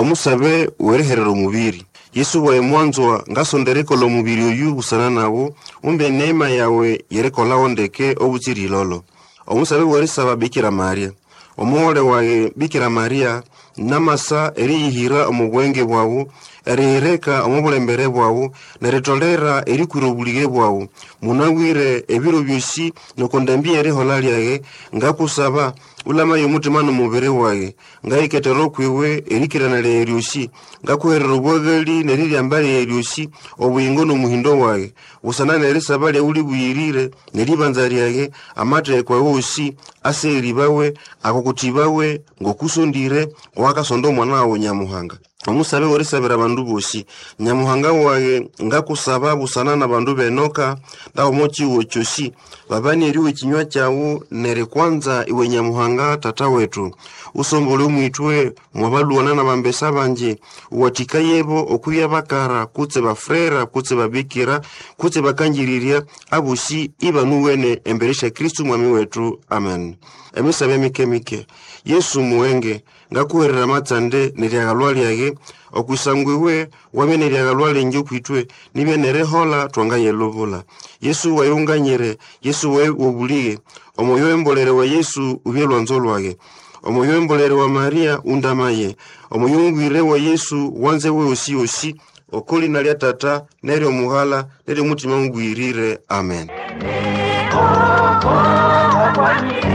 omusabe wereherero mubiri. Yesu wa mwanzo ngasondereko lo mubiri oyu busana nawo umbe neema yawe yerekola ondeke obutiri lolo. Omusabe weresaba Bikira Maria. Omuhole wa Bikira Maria namasa erihira omubwenge bwawo erereka omubulembere bwawo neretolera erikurobulige bwawo munawire ebiro byosi nokondambia erihola lyage ngakusaba ulama yomutima nomubere wawe ngaiketero kwiwe erikirana leryosi ngakuherero bwageli neriryambale eryosi obuyingo nomuhindo wawe usana nerisaba uli buyirire neribanza lyage amate kwa wosi aseribawe akokutibawe ngokusondire wakasondo mwana wawe Nyamuhanga. Omusabe weresabira bandu bosi Nyamuhanga wawe ngakusaba busana na bandu benoka ndawo mochi wochosi babani eriwe kinywa cyawo nere kwanza iwe Nyamuhanga tata wetu usombole umwitwe mwabaluwana na bambesa banje uwatika yebo okuya bakara kutse bafrera kutse babikira kutse bakanjiriria abusi ibanuwene emberesha Kristu mwami wetu amen. Emisabe mike Yesu muwenge ngakuherera matsande neryagalwali yage okusangwiwe wamene neryagalwali nje kwitwe nibe nerehola twanganye lobola. Yesu wayunganyere Yesu we obulige omoyo embolere wa Yesu ubyelwanzo lwage omoyo embolere wa Maria undamaye omoyo ngwire wa Yesu wanze we osi okoli nalya tata neryo muhala neryo mutima ngwirire amen.